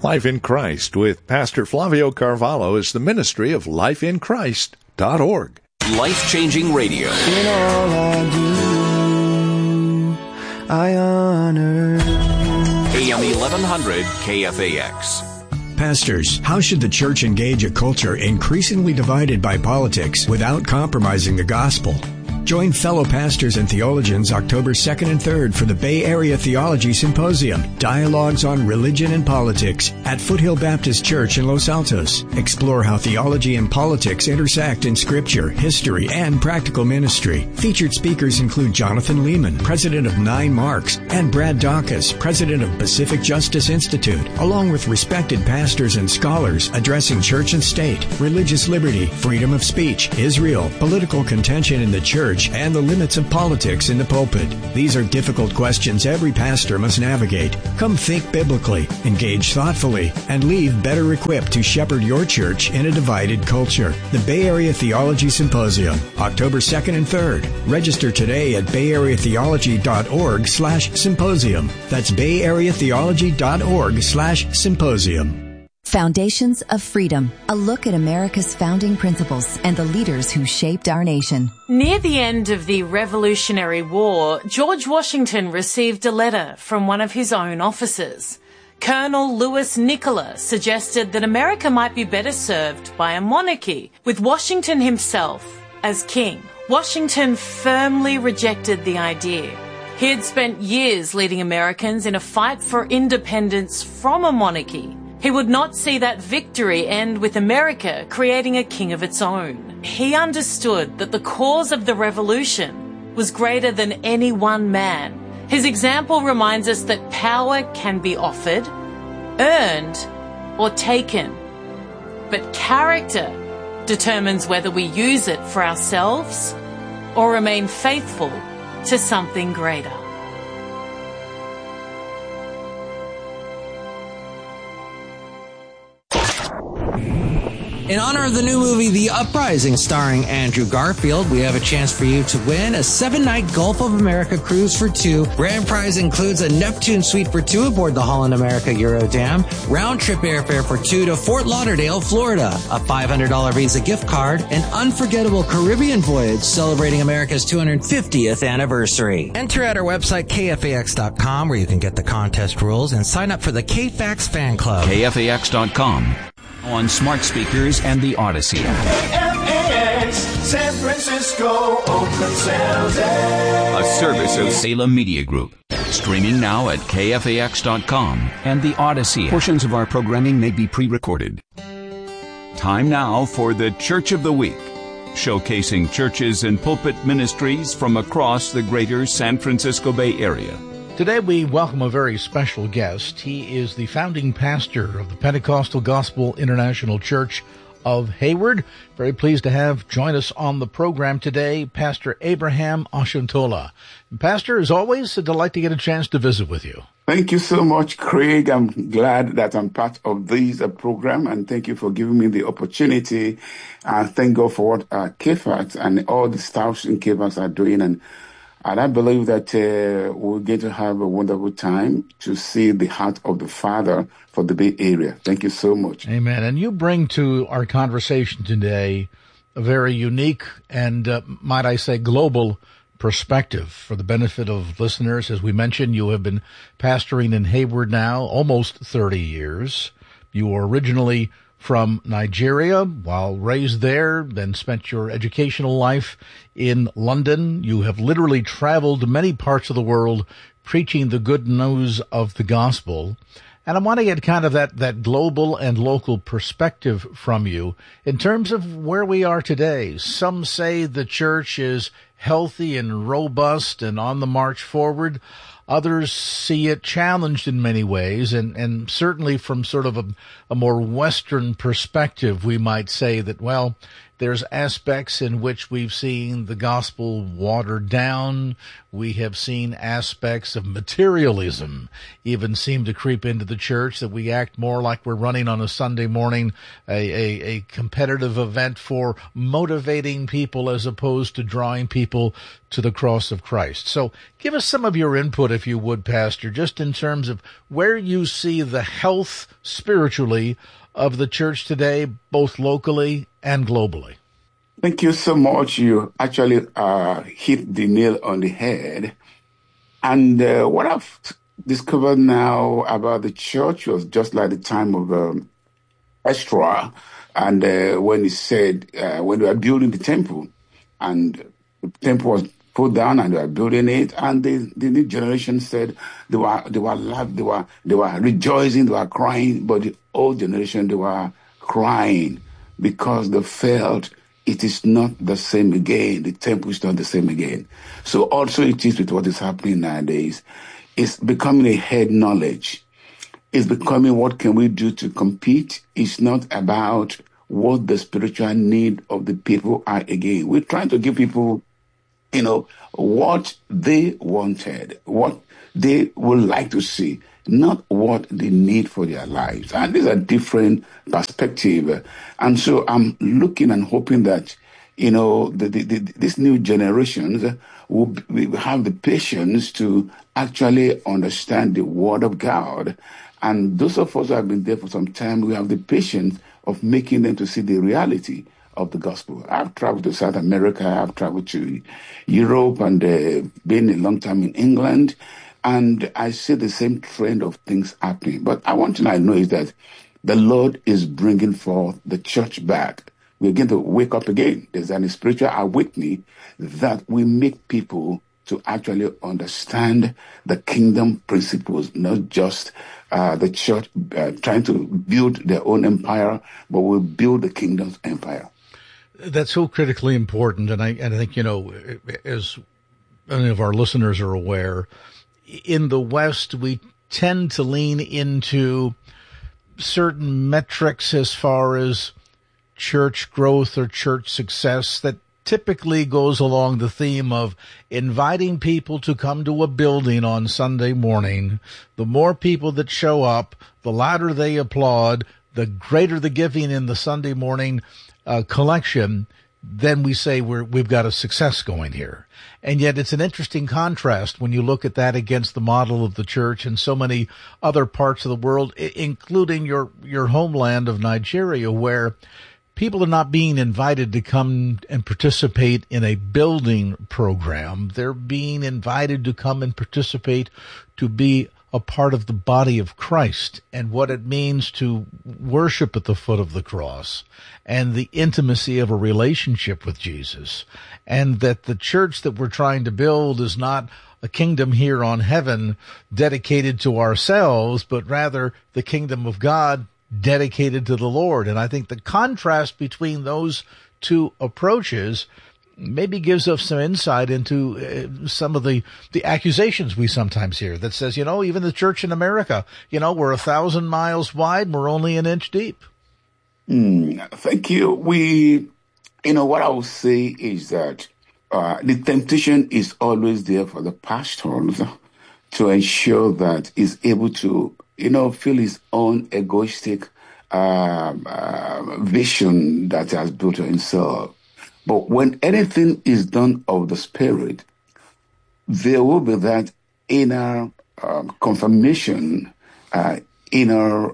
Life in Christ with Pastor Flavio Carvalho is the ministry of lifeinchrist.org. Life-changing radio. In all I do, I honor AM 1100 KFAX. Pastors, how should the church engage a culture increasingly divided by politics without compromising the gospel? Join fellow pastors and theologians October 2nd and 3rd for the Bay Area Theology Symposium, Dialogues on Religion and Politics at Foothill Baptist Church in Los Altos. Explore how theology and politics intersect in scripture, history, and practical ministry. Featured speakers include Jonathan Lehman, president of 9 Marks, and Brad Dawkins, president of Pacific Justice Institute, along with respected pastors and scholars addressing church and state, religious liberty, freedom of speech, Israel, political contention in the church, and the limits of politics in the pulpit. These are difficult questions every pastor must navigate. Come think biblically, engage thoughtfully, and leave better equipped to shepherd your church in a divided culture. The Bay Area Theology Symposium, October 2nd and 3rd. Register today at bayareatheology.org/symposium. That's bayareatheology.org/symposium. Foundations of Freedom, a look at America's founding principles and the leaders who shaped our nation. Near the end of the Revolutionary War, George Washington received a letter from one of his own officers. Colonel Louis Nicola suggested that America might be better served by a monarchy, with Washington himself as king. Washington firmly rejected the idea. He had spent years leading Americans in a fight for independence from a monarchy. He would not see that victory end with America creating a king of its own. He understood that the cause of the revolution was greater than any one man. His example reminds us that power can be offered, earned, or taken. But character determines whether we use it for ourselves or remain faithful to something greater. In honor of the new movie, The Uprising, starring Andrew Garfield, we have a chance for you to win a 7-night Gulf of America cruise for 2. Grand prize includes a Neptune suite for 2 aboard the Holland America Eurodam, round-trip airfare for 2 to Fort Lauderdale, Florida, a $500 Visa gift card, an unforgettable Caribbean voyage celebrating America's 250th anniversary. Enter at our website, KFAX.com, where you can get the contest rules and sign up for the KFAX fan club. KFAX.com. On smart speakers and the Odyssey. KFAX, San Francisco, Oakland, San Jose. A service of Salem Media Group. Streaming now at KFAX.com and the Odyssey. Portions of our programming may be pre-recorded. Time now for the Church of the Week, showcasing churches and pulpit ministries from across the greater San Francisco Bay Area. Today we welcome a very special guest. He is the founding pastor of the Pentecostal Gospel International Church of Hayward. Very pleased to have join us on the program today, Pastor Abraham Oshintola. And Pastor, as always, a delight to get a chance to visit with you. Thank you so much, Craig. I'm glad that I'm part of this program, and thank you for giving me the opportunity. Thank God for what KFAX and all the staffs in KFAX are doing, and I believe that we're going to have a wonderful time to see the heart of the Father for the Bay Area. Thank you so much. Amen. And you bring to our conversation today a very unique and, might I say, global perspective for the benefit of listeners. As we mentioned, you have been pastoring in Hayward now almost 30 years. You were originally from Nigeria, while raised there, then spent your educational life in London. You have literally traveled many parts of the world preaching the good news of the gospel. And I want to get kind of that global and local perspective from you in terms of where we are today. Some say the church is healthy and robust and on the march forward. Others see it challenged in many ways, and certainly from sort of a more Western perspective, we might say that, well, there's aspects in which we've seen the gospel watered down. We have seen aspects of materialism even seem to creep into the church, that we act more like we're running on a Sunday morning a competitive event for motivating people as opposed to drawing people to the cross of Christ. So give us some of your input, if you would, Pastor, just in terms of where you see the health spiritually of the church today, both locally and globally. Thank you so much. You actually hit the nail on the head. And what I've discovered now about the church was just like the time of Ezra, and when he said, when they were building the temple, and the temple was put down and they were building it, and the new generation said they were rejoicing, they were crying, but the old generation, they were crying because they felt it is not the same again. The temple is not the same again. So also it is with what is happening nowadays. It's becoming a head knowledge. It's becoming what can we do to compete. It's not about what the spiritual need of the people are again. We're trying to give people, what they wanted, what they would like to see, not what they need for their lives. And these are different perspectives. And so I'm looking and hoping that, these new generations will have the patience to actually understand the Word of God. And those of us who have been there for some time, we have the patience of making them to see the reality of the gospel. I've traveled to South America, I've traveled to Europe, and been a long time in England, and I see the same trend of things happening. But one thing I know is that the Lord is bringing forth the church back. We're going to wake up again. There's an spiritual awakening that we make people to actually understand the kingdom principles, not just the church trying to build their own empire, but we'll build the kingdom's empire. That's so critically important. And I think, as many of our listeners are aware, in the West, we tend to lean into certain metrics as far as church growth or church success that typically goes along the theme of inviting people to come to a building on Sunday morning. The more people that show up, the louder they applaud, the greater the giving in the Sunday morning collection, then we say we've got a success going here. And yet it's an interesting contrast when you look at that against the model of the church in so many other parts of the world, including your homeland of Nigeria, where people are not being invited to come and participate in a building program. They're being invited to come and participate, to be a part of the body of Christ and what it means to worship at the foot of the cross and the intimacy of a relationship with Jesus. And that the church that we're trying to build is not a kingdom here on heaven dedicated to ourselves, but rather the kingdom of God dedicated to the Lord. And I think the contrast between those two approaches maybe gives us some insight into some of the accusations we sometimes hear that says, even the church in America, we're 1,000 miles wide, we're only an inch deep. Thank you. What I will say is that the temptation is always there for the pastors to ensure that he's able to, feel his own egoistic vision that he has built to himself. But when anything is done of the Spirit, there will be that inner confirmation, inner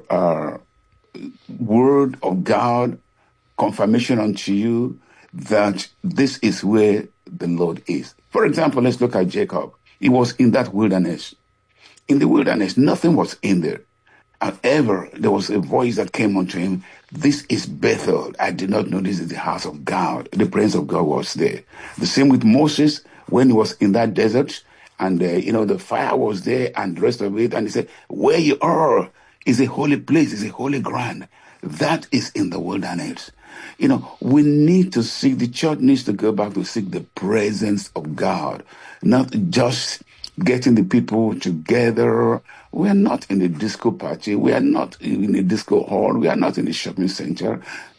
word of God, confirmation unto you that this is where the Lord is. For example, let's look at Jacob. He was in that wilderness. In the wilderness, nothing was in there. However, there was a voice that came unto him. This is Bethel. I did not know this is the house of God. The presence of God was there. The same with Moses when he was in that desert and, the fire was there and the rest of it. And he said, where you are is a holy place, is a holy ground. That is in the wilderness. We need to seek, the church needs to go back to seek the presence of God, not just getting the people together. We are not in a disco party. We are not in a disco hall. We are not in a shopping center.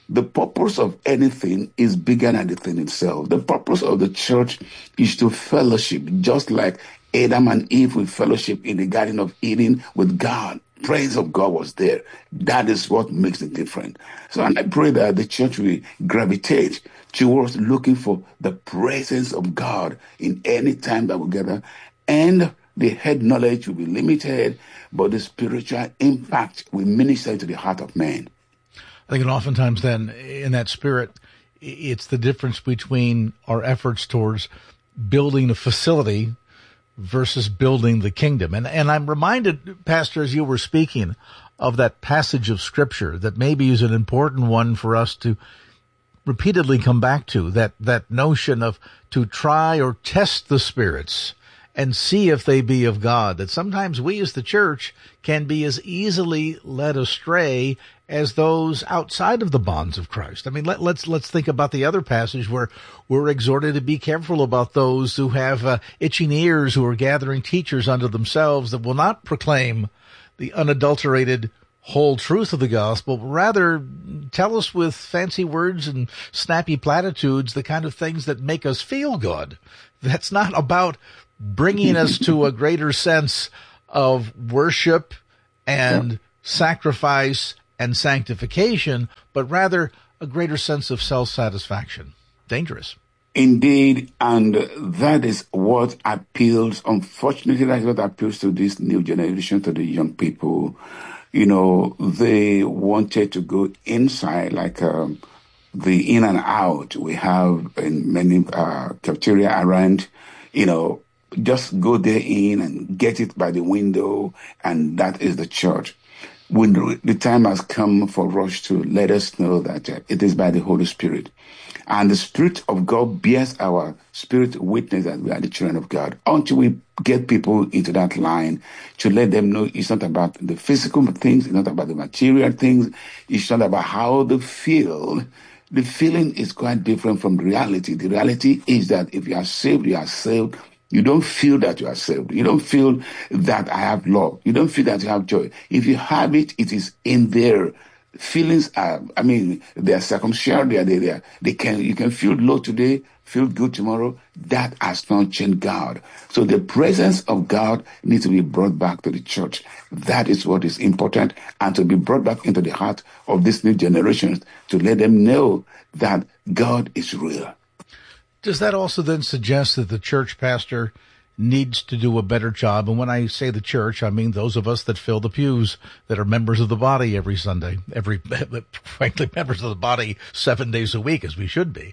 the purpose of anything is bigger than the thing itself. The purpose of the church is to fellowship, just like Adam and Eve with fellowship in the Garden of Eden with God. Praise of God was there. That is what makes it different. So, and I pray that the church will gravitate towards looking for the presence of God in any time that we gather, and the head knowledge will be limited, but the spiritual impact will minister to the heart of man. I think oftentimes then, in that spirit, it's the difference between our efforts towards building a facility versus building the kingdom. And I'm reminded, Pastor, as you were speaking, of that passage of Scripture that maybe is an important one for us to repeatedly come back to, that notion of to try or test the spirits and see if they be of God, that sometimes we as the church can be as easily led astray as those outside of the bonds of Christ. I mean, let's think about the other passage where we're exhorted to be careful about those who have itching ears, who are gathering teachers unto themselves that will not proclaim the unadulterated whole truth of the gospel, but rather tell us with fancy words and snappy platitudes the kind of things that make us feel good. That's not about bringing us to a greater sense of worship and sacrifice and sanctification, but rather a greater sense of self-satisfaction. Dangerous. Indeed, and that is what appeals, unfortunately, that's what appeals to this new generation, to the young people. You know, they wanted to go inside, like the in and out we have in many cafeteria around, you know, just go there in and get it by the window, and that is the church. When the time has come for us to let us know that it is by the Holy Spirit. And the Spirit of God bears our spirit witness that we are the children of God. Until we get people into that line to let them know it's not about the physical things, it's not about the material things, it's not about how they feel. The feeling is quite different from the reality. The reality is that if you are saved, you are saved. You don't feel that you are saved. You don't feel that I have love. You don't feel that you have joy. If you have it, it is in there. Feelings are, they are circumstantial. They are there. You can feel low today, feel good tomorrow. That has not changed God. So the presence of God needs to be brought back to the church. That is what is important, and to be brought back into the heart of this new generation to let them know that God is real. Does that also then suggest that the church pastor needs to do a better job? And when I say the church, I mean those of us that fill the pews, that are members of the body every Sunday, frankly, members of the body 7 days a week, as we should be.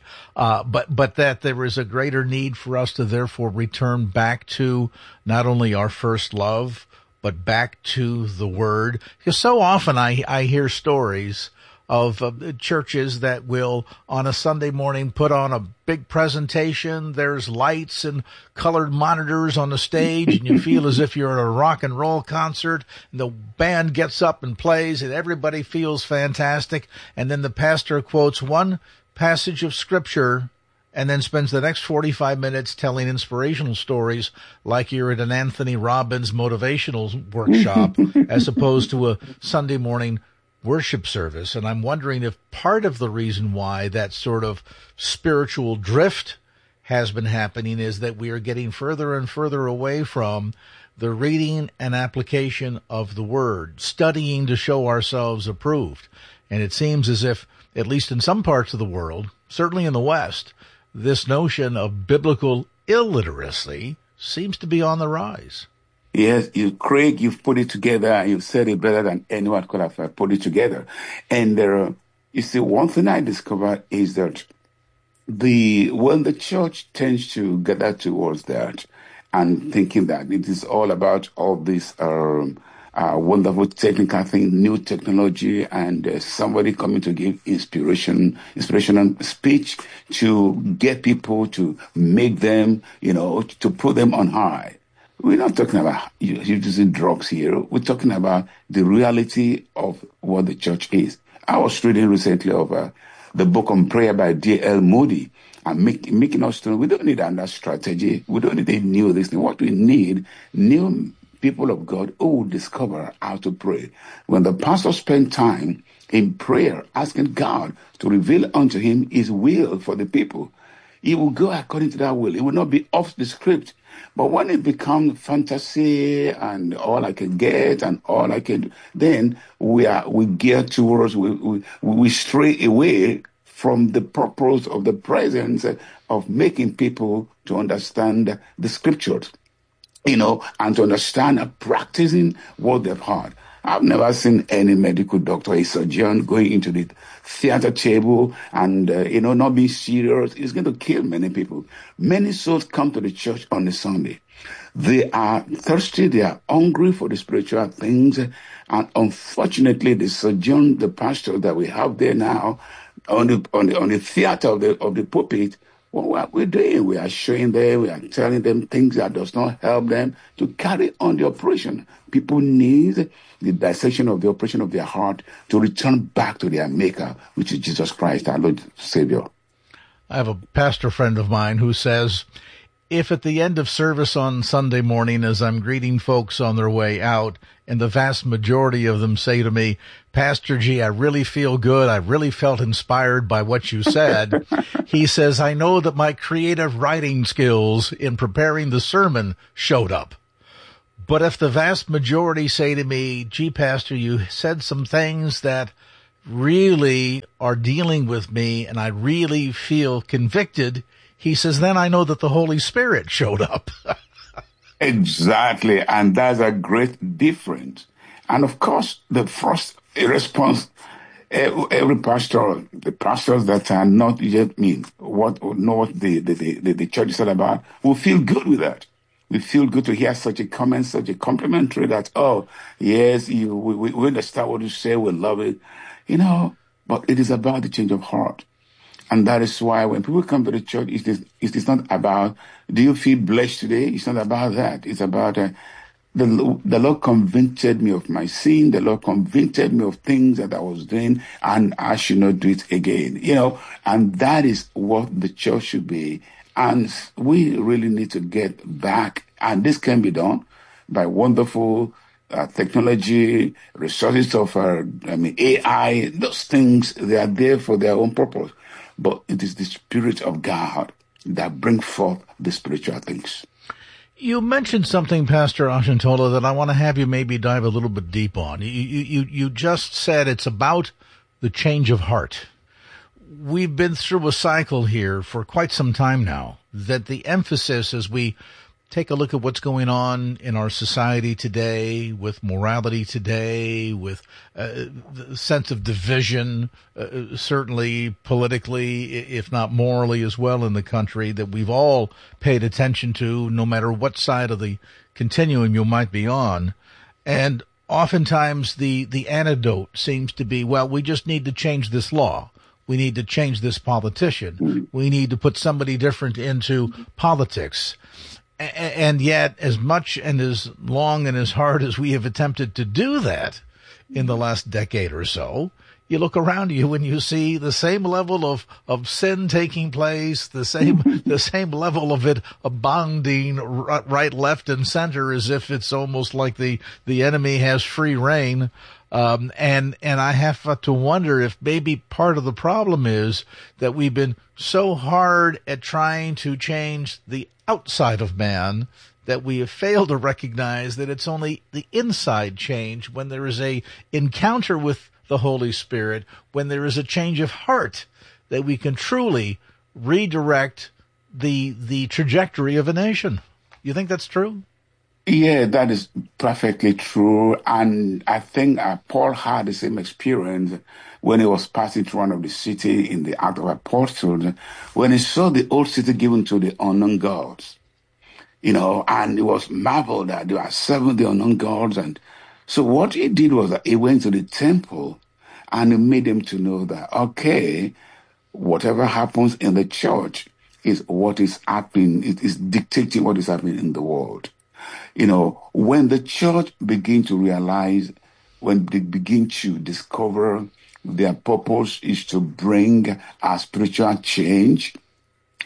But that there is a greater need for us to therefore return back to not only our first love, but back to the Word. Because so often I hear stories of churches that will, on a Sunday morning, put on a big presentation. There's lights and colored monitors on the stage, and you feel as if you're at a rock and roll concert. And the band gets up and plays, and everybody feels fantastic. And then the pastor quotes one passage of Scripture and then spends the next 45 minutes telling inspirational stories like you're at an Anthony Robbins motivational workshop as opposed to a Sunday morning worship service. And I'm wondering if part of the reason why that sort of spiritual drift has been happening is that we are getting further and further away from the reading and application of the Word, studying to show ourselves approved. And it seems as if, at least in some parts of the world, certainly in the West, this notion of biblical illiteracy seems to be on the rise. Yes, Craig, you've put it together, and you've said it better than anyone could have put it together. And you see, one thing I discovered is that when the church tends to gather towards that and thinking that it is all about all this wonderful technical thing, new technology, and somebody coming to give inspirational speech to get people, to make them, to put them on high. We're not talking about using drugs here. We're talking about the reality of what the church is. I was reading recently of the book on prayer by D.L. Moody, and making us know we don't need another strategy. We don't need a new this thing. What we need, new people of God who will discover how to pray. When the pastor spends time in prayer, asking God to reveal unto him his will for the people, he will go according to that will. It will not be off the script. But when it becomes fantasy and all I can get and all I can do, then we gear towards, we stray away from the purpose of the presence of making people to understand the scriptures, and to understand and practicing what they've heard. I've never seen any medical doctor, a surgeon, going into the theater table and, not being serious. It's going to kill many people. Many souls come to the church on a Sunday. They are thirsty. They are hungry for the spiritual things. And unfortunately, the surgeon, the pastor that we have there now on the theater of the pulpit, what we're doing, we are showing them, we are telling them things that does not help them to carry on the operation. People need the dissection of the operation of their heart to return back to their maker, which is Jesus Christ, our Lord Savior. I have a pastor friend of mine who says, if at the end of service on Sunday morning, as I'm greeting folks on their way out, and the vast majority of them say to me, Pastor G, I really feel good. I really felt inspired by what you said. He says, I know that my creative writing skills in preparing the sermon showed up. But if the vast majority say to me, gee, Pastor, you said some things that really are dealing with me and I really feel convicted, he says, then I know that the Holy Spirit showed up. Exactly. And that's a great difference. And of course, the first response, every pastor, the pastors that are not yet know what the church is all about, will feel good with that. We feel good to hear such a comment, such a complimentary that, oh, yes, we understand what you say, we love it, but it is about the change of heart. And that is why when people come to the church, it is not about, do you feel blessed today? It's not about that. It's about the Lord convicted me of my sin. The Lord convicted me of things that I was doing, and I should not do it again. And that is what the church should be. And we really need to get back. And this can be done by wonderful technology, resources of AI. Those things, they are there for their own purpose. But it is the Spirit of God that brings forth the spiritual things. You mentioned something, Pastor Ashintola, that I want to have you maybe dive a little bit deep on. You just said it's about the change of heart. We've been through a cycle here for quite some time now, that the emphasis as we take a look at what's going on in our society today, with morality today, with the sense of division, certainly politically, if not morally as well in the country, that we've all paid attention to, no matter what side of the continuum you might be on. And oftentimes the antidote seems to be, well, we just need to change this law. We need to change this politician. We need to put somebody different into politics. And yet, as much and as long and as hard as we have attempted to do that in the last decade or so, you look around you and you see the same level of sin taking place, the same level of it abounding right, left, and center, as if it's almost like the enemy has free reign. And I have to wonder if maybe part of the problem is that we've been so hard at trying to change the outside of man that we have failed to recognize that it's only the inside change when there is a encounter with the Holy Spirit, when there is a change of heart, that we can truly redirect the trajectory of a nation. You think that's true? Yeah, that is perfectly true. And I think Paul had the same experience when he was passing through one of the city in the Act of Apostles, when he saw the old city given to the unknown gods, and he was marveled that there are 70 unknown gods. And so what he did was that he went to the temple and he made them to know that, okay, whatever happens in the church is what is happening. It is dictating what is happening in the world. When the church begin to realize, when they begin to discover their purpose is to bring a spiritual change,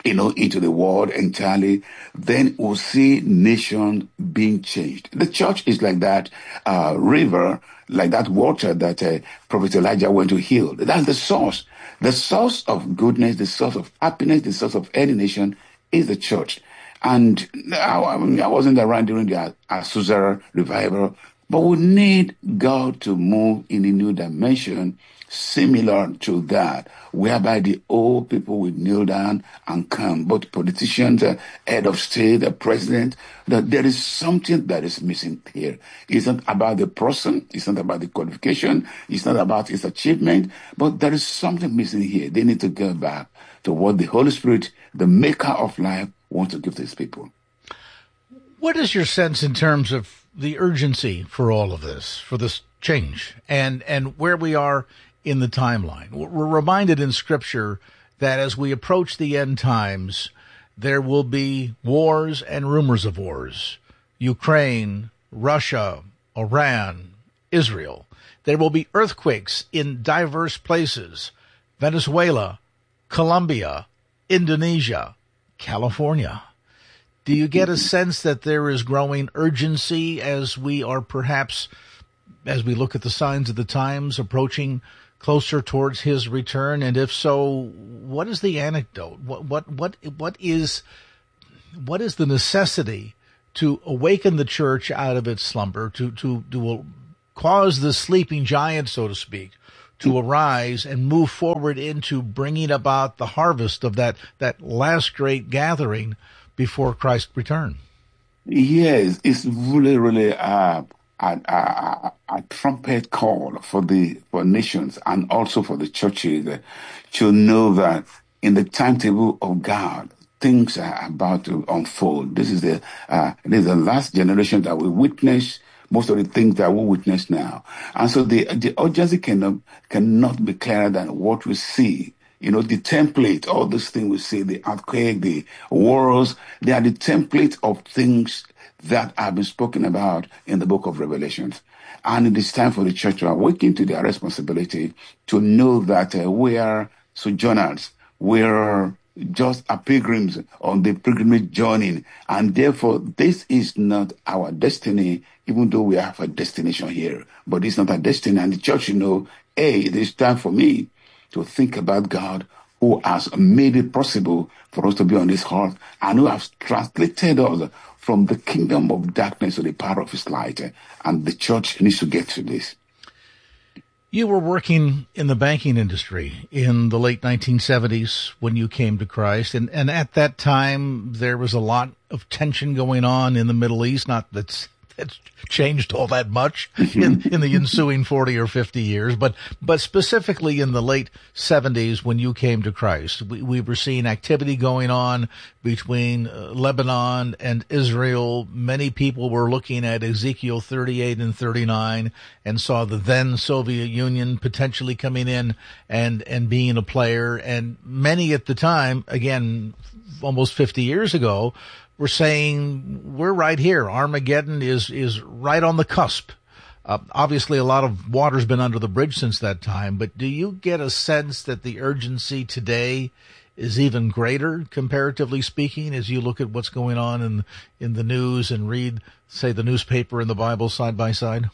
into the world entirely, then we'll see nations being changed. The church is like that river, like that water that Prophet Elijah went to heal. That's the source. The source of goodness, the source of happiness, the source of any nation is the church. And I wasn't around during the Azusa revival, but we need God to move in a new dimension similar to that, whereby the old people will kneel down and come, both politicians, head of state, the president, that there is something that is missing here. It's not about the person, it's not about the qualification, it's not about his achievement, but there is something missing here. They need to go back to what the Holy Spirit, the maker of life, wants to give to his people. What is your sense in terms of the urgency for all of this, for this change, and where we are in the timeline? We're reminded in Scripture that as we approach the end times, there will be wars and rumors of wars. Ukraine, Russia, Iran, Israel. There will be earthquakes in diverse places. Venezuela, Colombia, Indonesia, California. Do you get a sense that there is growing urgency as we are perhaps, as we look at the signs of the times, approaching closer towards his return? And if so, what is the anecdote? What is the necessity to awaken the church out of its slumber, to cause the sleeping giant, so to speak, to arise and move forward into bringing about the harvest of that last great gathering before Christ's return? Yes, it's really a trumpet call for nations and also for the churches to know that in the timetable of God, things are about to unfold. This is the last generation that will witness most of the things that we witness now. And so the urgency cannot be clearer than what we see. The template, all these things we see, the earthquake, the wars, they are the template of things that have been spoken about in the book of Revelations. And it is time for the church to awaken to their responsibility to know that we are sojourners. We are just a pilgrims on the pilgrimage journey. And therefore, this is not our destiny, even though we have a destination here. But it's not our destiny. And the church should know, hey, it is time for me to think about God, who has made it possible for us to be on this earth and who has translated us from the kingdom of darkness to the power of his light. And the church needs to get to this. You were working in the banking industry in the late 1970s when you came to Christ. And at that time, there was a lot of tension going on in the Middle East. Not that's changed all that much in the ensuing 40 or 50 years, but specifically in the late 70s when you came to Christ, we were seeing activity going on between Lebanon and Israel. Many people were looking at Ezekiel 38 and 39 and saw the then Soviet Union potentially coming in and being a player. And many at the time, again, almost 50 years ago, we're saying we're right here. Armageddon is right on the cusp. Obviously, a lot of water's been under the bridge since that time, but do you get a sense that the urgency today is even greater, comparatively speaking, as you look at what's going on in the news and read, say, the newspaper and the Bible side by side?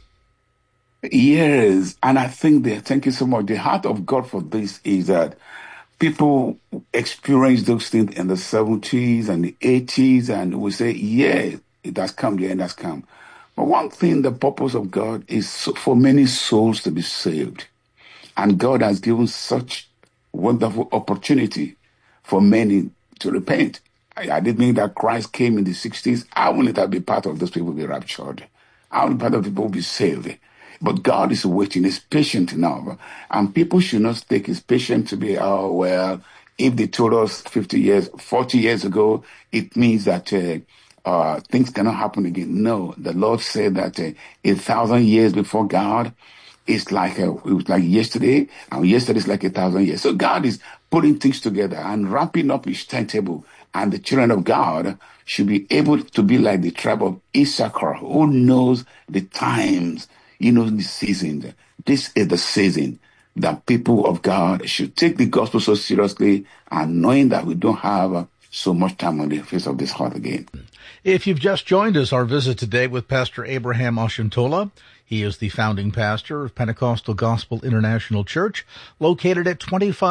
Yes, and I think thank you so much. The heart of God for this is that people experience those things in the 70s and the 80s, and we say, yeah, it has come, the end has come. But one thing, the purpose of God is for many souls to be saved. And God has given such wonderful opportunity for many to repent. I didn't think that Christ came in the 60s. I wanted to be part of those people be raptured. I wanted part of the people be saved. But God is waiting, is patient enough. And people should not take his patience to be, oh, well, if they told us 50 years, 40 years ago, it means that things cannot happen again. No, the Lord said that 1,000 years before God is like, it was like yesterday, and yesterday is like 1,000 years. So God is putting things together and wrapping up his timetable. And the children of God should be able to be like the tribe of Issachar, who knows the times, the season. This is the season that people of God should take the gospel so seriously, and knowing that we don't have so much time on the face of this earth again. If you've just joined us, our visit today with Pastor Abraham Oshuntola. He is the founding pastor of Pentecostal Gospel International Church, located at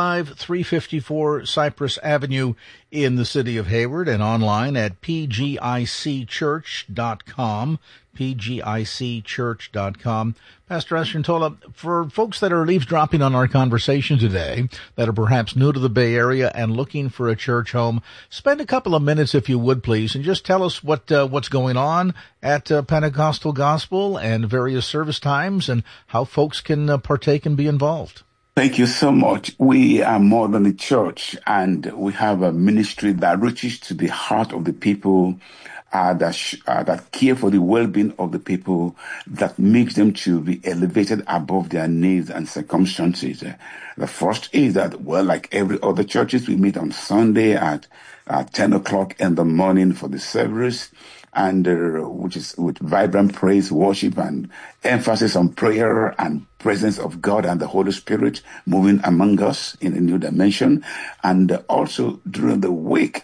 25354 Cypress Avenue in the city of Hayward, and online at pgicchurch.com, pgicchurch.com. Pastor Oshuntola, for folks that are eavesdropping on our conversation today, that are perhaps new to the Bay Area and looking for a church home, spend a couple of minutes, if you would, please, and just tell us what's going on at Pentecostal Gospel and various service times and how folks can partake and be involved. Thank you so much. We are more than a church, and we have a ministry that reaches to the heart of the people, that care for the well-being of the people, that makes them to be elevated above their needs and circumstances. The first is that, well, like every other churches, we meet on Sunday at 10 o'clock in the morning for the service, and which is with vibrant praise, worship, and emphasis on prayer and presence of God and the Holy Spirit moving among us in a new dimension. And also during the week,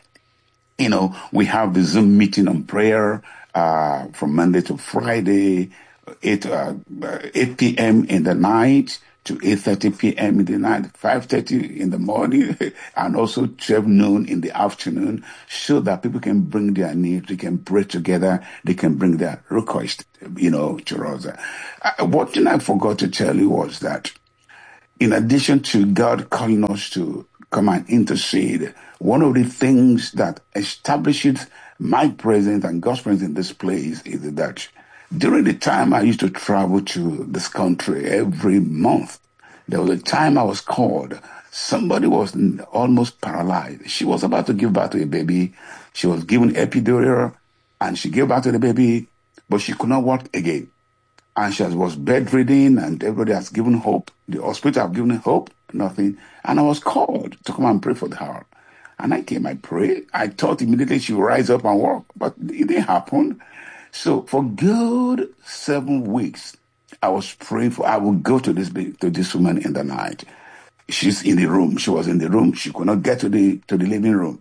we have the Zoom meeting on prayer from Monday to Friday, 8 p.m. in the night to 8:30 p.m. in the night, 5:30 in the morning, and also 12 noon in the afternoon, so that people can bring their needs, they can pray together, they can bring their request, to us. One thing I forgot to tell you was that in addition to God calling us to come and intercede, one of the things that establishes my presence and God's presence in this place is that during the time I used to travel to this country every month, there was a time I was called. Somebody was almost paralyzed. She was about to give birth to a baby. She was given epidural, and she gave birth to the baby, but she could not walk again. And she was bedridden, and everybody has given hope. The hospital have given hope, nothing. And I was called to come and pray for her. And I came, I prayed. I thought immediately she would rise up and walk, but it didn't happen. So for good 7 weeks, I was praying for, I would go to this woman in the night. She's in the room. She was in the room. She could not get to the living room.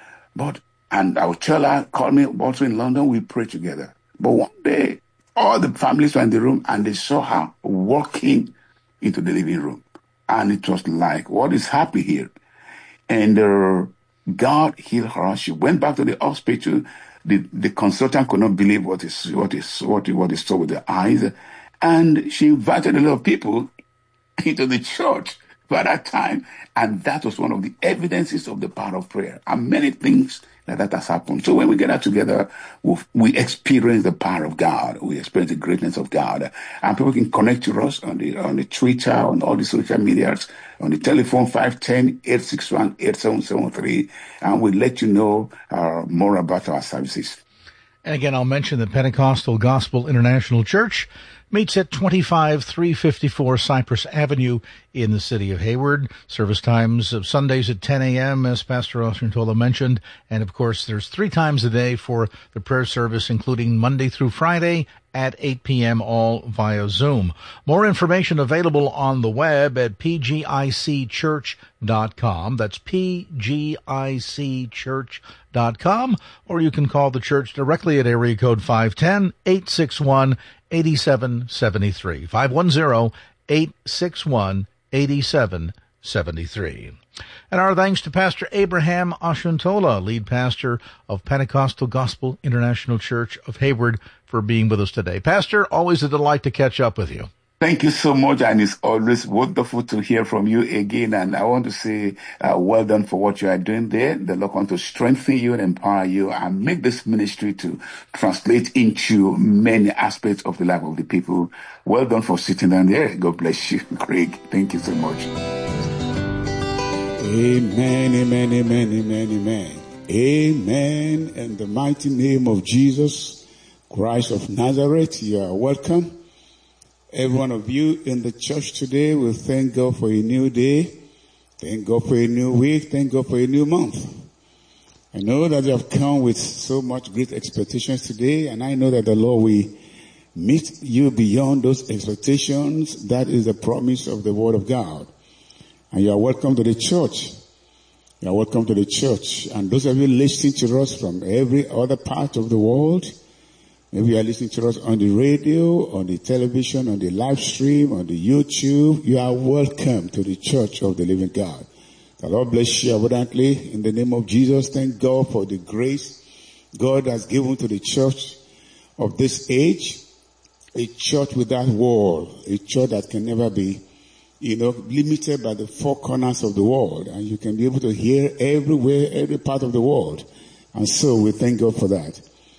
And I would tell her, call me also in London, we pray together. But one day, all the families were in the room and they saw her walking into the living room. And it was like, what is happening here? And God healed her. She went back to the hospital. The consultant could not believe what he saw with their eyes. And she invited a lot of people into the church by that time. And that was one of the evidences of the power of prayer. And many things like that has happened. So when we get together, we experience the power of God. We experience the greatness of God. And people can connect to us on the Twitter, on all the social medias, on the telephone 510-861-8773. And we'll let you know more about our services. And again, I'll mention that Pentecostal Gospel International Church meets at 25354 Cypress Avenue in the city of Hayward. Service times of Sundays at 10 a.m., as Pastor Oshuntola mentioned. And, of course, there's 3 times a day for the prayer service, including Monday through Friday at 8 p.m., all via Zoom. More information available on the web at pgicchurch.com. That's pgicchurch.com. Or you can call the church directly at area code 510-861-8773. 510-861-8773. And our thanks to Pastor Abraham Oshuntola, lead pastor of Pentecostal Gospel International Church of Hayward, for being with us today. Pastor, always a delight to catch up with you. Thank you so much, and it's always wonderful to hear from you again. And I want to say well done for what you are doing there. The Lord wants to strengthen you and empower you and make this ministry to translate into many aspects of the life of the people. Well done for sitting down there. God bless you, Craig. Thank you so much. Amen, amen, amen, amen, amen. Amen. In the mighty name of Jesus Christ of Nazareth, you are welcome. Every one of you in the church today, we thank God for a new day. Thank God for a new week. Thank God for a new month. I know that you have come with so much great expectations today, and I know that the Lord will meet you beyond those expectations. That is the promise of the Word of God. And you are welcome to the church. You are welcome to the church. And those of you listening to us from every other part of the world, maybe you are listening to us on the radio, on the television, on the live stream, on the YouTube, you are welcome to the Church of the Living God. The Lord bless you abundantly in the name of Jesus. Thank God for the grace God has given to the church of this age. A church without wall, a church that can never be, limited by the four corners of the world. And you can be able to hear everywhere, every part of the world. And so we thank God for that.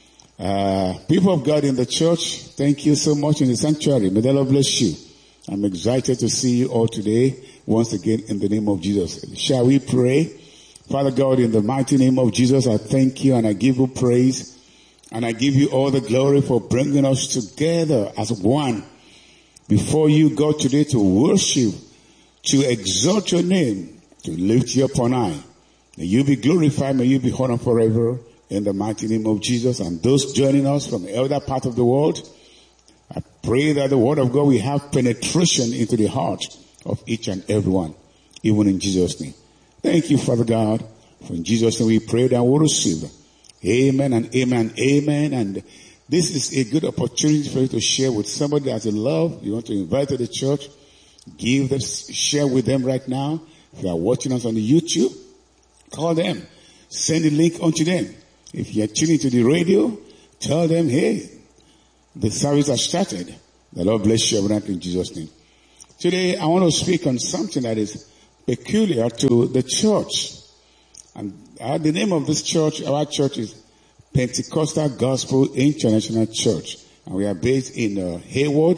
People of God in the church, thank you so much in the sanctuary. May the Lord bless you. I'm excited to see you all today, once again, in the name of Jesus. Shall we pray? Father God, in the mighty name of Jesus, I thank you and I give you praise. And I give you all the glory for bringing us together as one before you, God, today to worship, to exalt your name, to lift you up on high. May you be glorified, may you be honored forever in the mighty name of Jesus. And those joining us from the other part of the world, I pray that the word of God will have penetration into the heart of each and everyone, even in Jesus' name. Thank you, Father God, for in Jesus' name we pray that we receive. Amen and amen, amen. And this is a good opportunity for you to share with somebody that you love. You want to invite to the church. Give them, share with them right now. If you are watching us on the YouTube, call them. Send the link onto them. If you are tuning to the radio, tell them, hey, the service has started. The Lord bless you in Jesus' name. Today, I want to speak on something that is peculiar to the church. And the name of this church, our church, is Pentecostal Gospel International Church. And we are based in Hayward,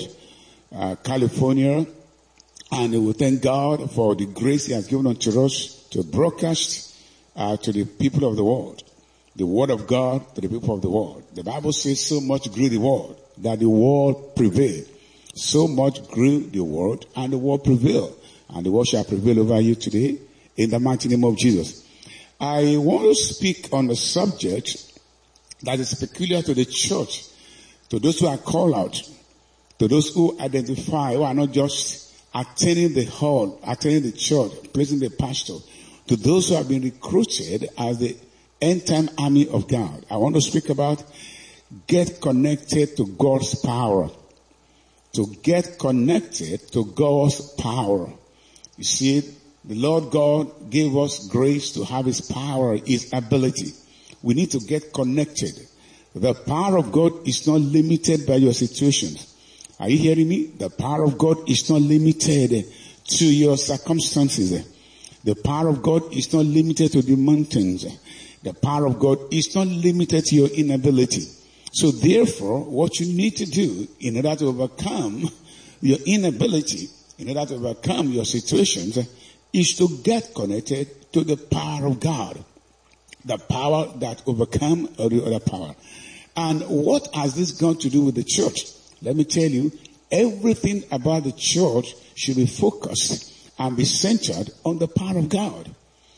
California. And we thank God for the grace He has given unto us to broadcast to the people of the world. The word of God to the people of the world. The Bible says so much grew the world that the world prevailed. So much grew the world and the world prevailed. And the world shall prevail over you today in the mighty name of Jesus. I want to speak on a subject that is peculiar to the church, to those who are called out, to those who identify, who are not just attending the hall, attending the church, placing the pastor, to those who have been recruited as the end-time army of God. I want to speak about get connected to God's power. To get connected to God's power. You see, the Lord God gave us grace to have His power, His ability. We need to get connected. The power of God is not limited by your situations. Are you hearing me? The power of God is not limited to your circumstances. The power of God is not limited to the mountains. The power of God is not limited to your inability. So therefore, what you need to do in order to overcome your inability, in order to overcome your situations, is to get connected to the power of God. The power that overcomes every other power. And what has this got to do with the church? Let me tell you, everything about the church should be focused and be centered on the power of God.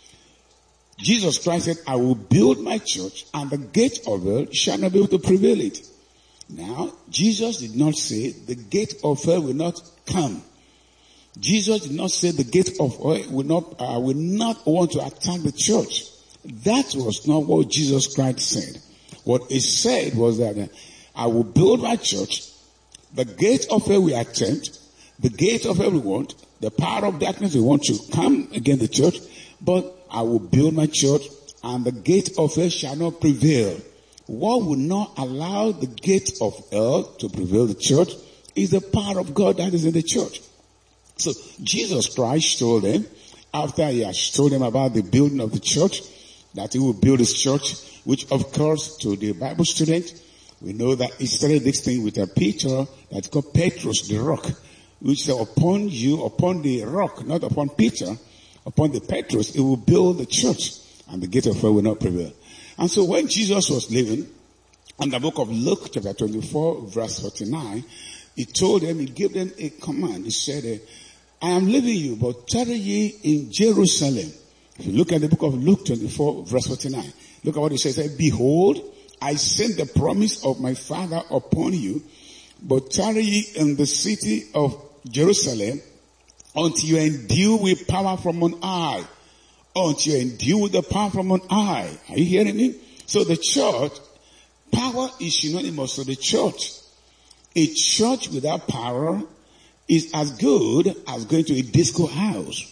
Jesus Christ said, I will build my church and the gate of hell shall not be able to prevail it. Now, Jesus did not say the gate of hell will not come. Jesus did not say the gate of hell will not want to attack the church. That was not what Jesus Christ said. What he said was that I will build my church, the gate of hell will attempt, the gate of hell will want, the power of darkness will want to come against the church, but I will build my church and the gate of hell shall not prevail. What will not allow the gate of hell to prevail the church is the power of God that is in the church. So Jesus Christ told them, after he has told them about the building of the church, that he will build his church, which of course to the Bible student, we know that he started this thing with a Peter that's called Petrus, the rock, which said upon you, upon the rock, not upon Peter, upon the Petrus, he will build the church and the gate of hell will not prevail. And so when Jesus was living, in the book of Luke chapter 24 verse 49, he told them, he gave them a command. He said, I am leaving you, but tarry ye in Jerusalem. If you look at the book of Luke 24 verse 49, look at what he says. Behold, I send the promise of my Father upon you, but tarry ye in the city of Jerusalem until you endue with power from on high. until you're endued with the power from on high. Are you hearing me? So the church, power is synonymous to the church. A church without power is as good as going to a disco house.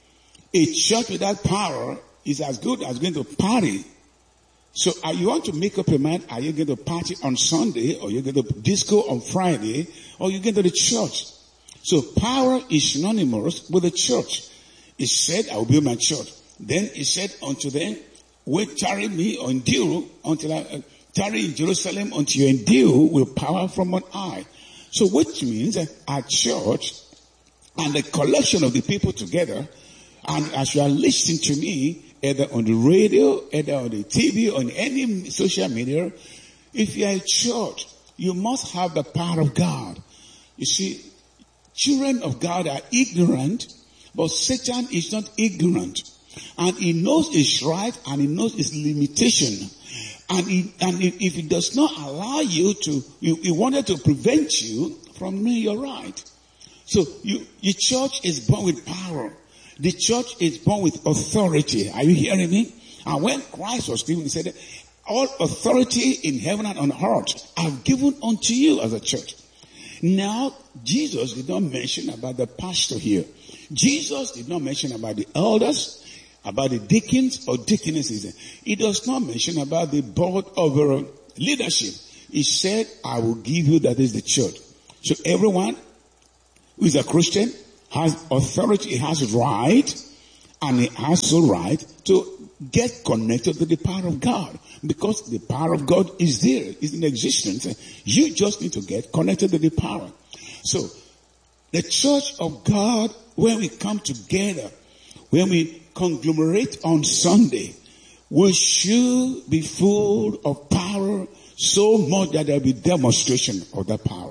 A church without power is as good as going to party. So you want to make up your mind, are you going to party on Sunday, or you're going to disco on Friday, or you get to the church? So power is synonymous with the church. He said, I will build my church. Then he said unto them, wait, tarry me or endure until I tarry in Jerusalem until you endure with power from on high. So which means our church and the collection of the people together, and as you are listening to me, either on the radio, either on the TV, on any social media, if you are a church, you must have the power of God. You see, children of God are ignorant, but Satan is not ignorant. And he knows his right and he knows his limitation. And if he does not allow you to, he wanted to prevent you from knowing your right. So your church is born with power. The church is born with authority. Are you hearing me? And when Christ was given, he said, all authority in heaven and on earth I've given unto you as a church. Now, Jesus did not mention about the pastor here. Jesus did not mention about the elders, about the deacons or deaconesses. He does not mention about the board of leadership. He said, I will give you, that is the church. So everyone who is a Christian has authority, he has right, and he has the right to get connected to the power of God. Because the power of God is there, is in existence. You just need to get connected to the power. So, the church of God, when we come together, when we conglomerate on Sunday, we should be full of power, so much that there will be demonstration of that power.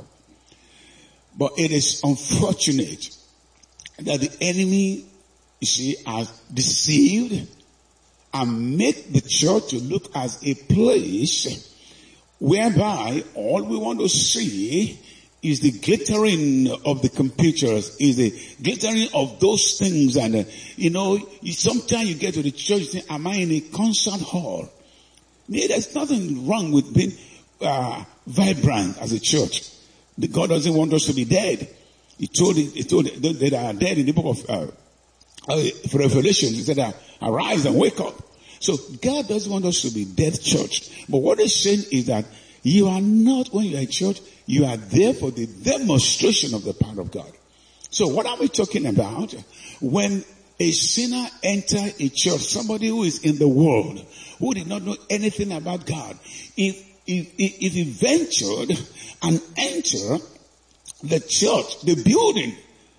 But it is unfortunate that the enemy, you see, has deceived and make the church to look as a place whereby all we want to see is the glittering of the computers, is the glittering of those things. And, sometimes you get to the church and say, am I in a concert hall? Yeah, there's nothing wrong with being vibrant as a church. God doesn't want us to be dead. He told that are dead in the book of Revelation. He said, arise and wake up. So God doesn't want us to be dead church. But what he's saying is that you are not, when you are in church, you are there for the demonstration of the power of God. So what are we talking about? When a sinner enters a church, somebody who is in the world, who did not know anything about God, if he ventured and entered the church, the building,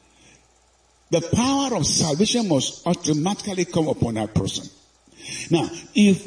the power of salvation must automatically come upon that person. Now, if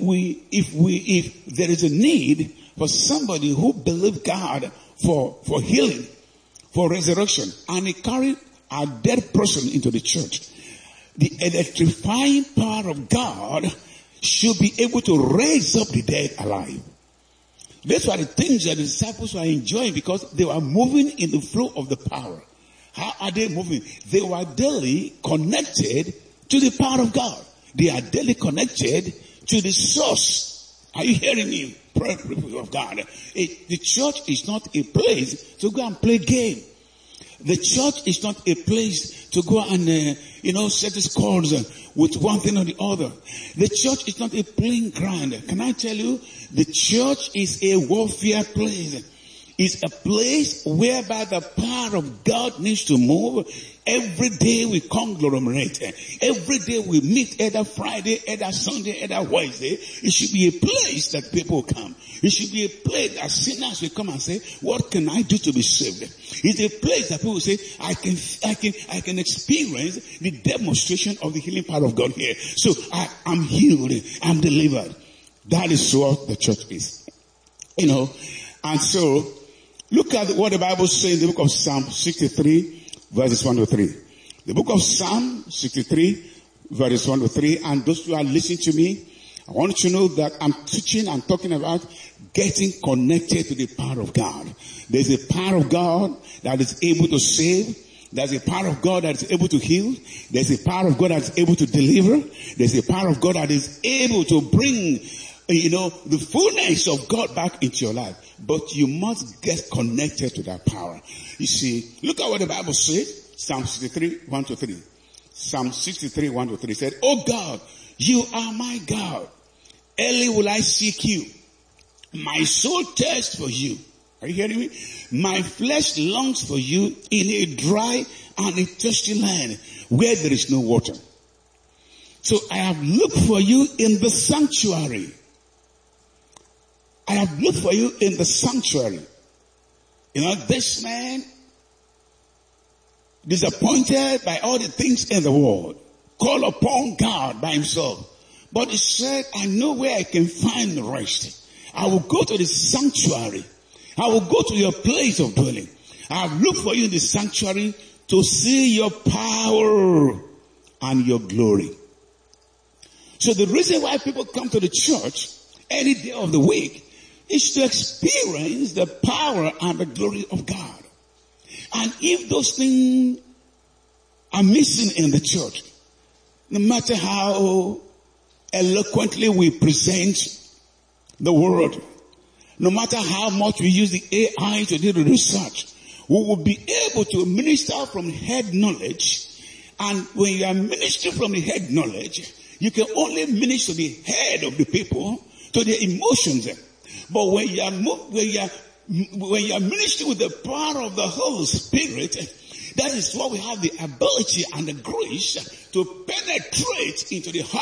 there is a need for somebody who believes God for healing, for resurrection, and he carried a dead person into the church, the electrifying power of God should be able to raise up the dead alive. These were the things that the disciples were enjoying because they were moving in the flow of the power. How are they moving? They were daily connected to the power of God. They are daily connected to the source. Are you hearing me? People of God. The church is not a place to go and play game. The church is not a place to go and, set the scores with one thing or the other. The church is not a playing ground. Can I tell you? The church is a warfare place. It's a place whereby the power of God needs to move. Every day we conglomerate. Every day we meet, either Friday, either Sunday, either Wednesday. It should be a place that people come. It should be a place that sinners will come and say, what can I do to be saved? It's a place that people say, I can experience the demonstration of the healing power of God here. So I'm healed. I'm delivered. That is what the church is. And so, look at what the Bible says in the book of Psalm 63, verses 1 to 3. The book of Psalm 63, verses 1 to 3. And those who are listening to me, I want you to know that I'm teaching and talking about getting connected to the power of God. There's a power of God that is able to save. There's a power of God that is able to heal. There's a power of God that is able to deliver. There's a power of God that is able to bring, the fullness of God back into your life. But you must get connected to that power. You see, look at what the Bible says. Psalm 63, 1-3. Psalm 63, 1-3 said, "Oh God, you are my God. Early will I seek you. My soul thirsts for you." Are you hearing me? "My flesh longs for you in a dry and a thirsty land where there is no water. So I have looked for you in the sanctuary." I have looked for you in the sanctuary. This man, disappointed by all the things in the world, called upon God by himself. But he said, "I know where I can find rest. I will go to the sanctuary. I will go to your place of dwelling. I have looked for you in the sanctuary to see your power and your glory." So the reason why people come to the church any day of the week is to experience the power and the glory of God. And if those things are missing in the church, no matter how eloquently we present the word, no matter how much we use the AI to do the research, we will be able to minister from head knowledge. And when you are ministering from the head knowledge, you can only minister to the head of the people, to their emotions. But when you are ministering with the power of the Holy Spirit, that is why we have the ability and the grace to penetrate into the heart